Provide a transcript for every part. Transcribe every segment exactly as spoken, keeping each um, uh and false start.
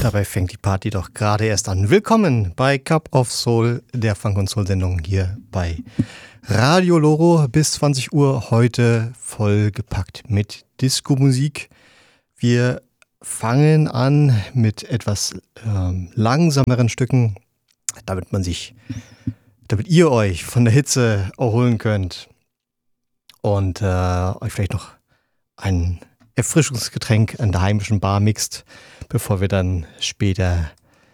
Dabei fängt die Party doch gerade erst an. Willkommen bei Cup of Soul, der Funk- und Soul-Sendung hier bei Radio Loro. Bis zwanzig Uhr heute vollgepackt mit Disco-Musik. Wir fangen an mit etwas ähm, langsameren Stücken, damit man sich, damit ihr euch von der Hitze erholen könnt und äh, euch vielleicht noch ein Erfrischungsgetränk an der heimischen Bar mixt, bevor wir dann später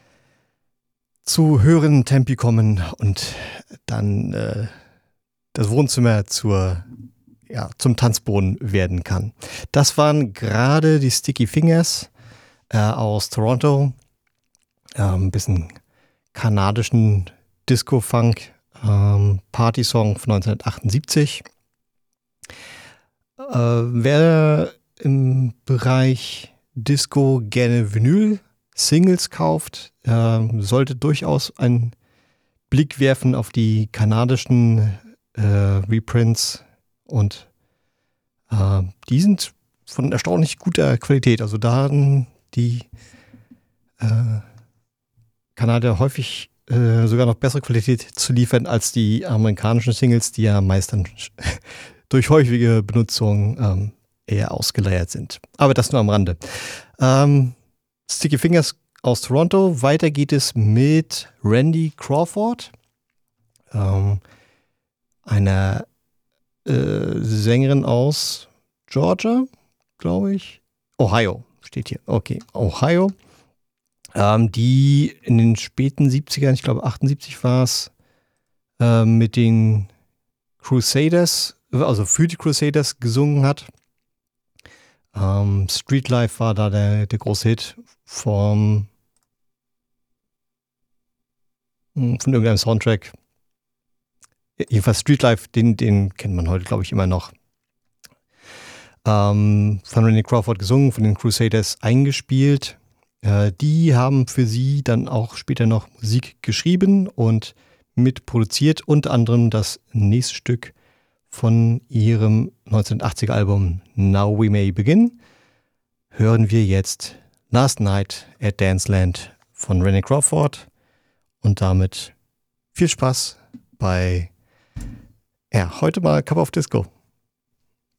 zu höheren Tempi kommen und dann äh, das Wohnzimmer zur, ja, zum Tanzboden werden kann. Das waren gerade die Sticky Fingers äh, aus Toronto. Äh, ein bisschen kanadischen Disco-Funk, ähm, Party-Song von neunzehnhundertachtundsiebzig. Äh, wer im Bereich Disco gerne Vinyl-Singles kauft, äh, sollte durchaus einen Blick werfen auf die kanadischen äh, Reprints und äh, die sind von erstaunlich guter Qualität. Also da haben die äh, Kanadier häufig äh, sogar noch bessere Qualität zu liefern als die amerikanischen Singles, die ja meist dann durch häufige Benutzung ähm, eher ausgeleiert sind. Aber das nur am Rande. Ähm, Sticky Fingers aus Toronto. Weiter geht es mit Randy Crawford, ähm, einer äh, Sängerin aus Georgia, glaube ich. Ohio steht hier. Okay, Ohio. Ähm, die in den späten siebzigern, ich glaube achtundsiebzig war es, äh, mit den Crusaders, also für die Crusaders gesungen hat. Ähm, Street Life war da der, der große Hit vom, von irgendeinem Soundtrack. Jedenfalls Street Life, den, den kennt man heute, glaube ich, immer noch. Ähm, von Randy Crawford gesungen, von den Crusaders eingespielt. Äh, die haben für sie dann auch später noch Musik geschrieben und mitproduziert, unter anderem das nächste Stück von ihrem neunzehnhundertachtziger Album Now We May Begin hören wir jetzt Last Night at Danceland von Randy Crawford und damit viel Spaß bei, ja, heute mal Cup of Disco.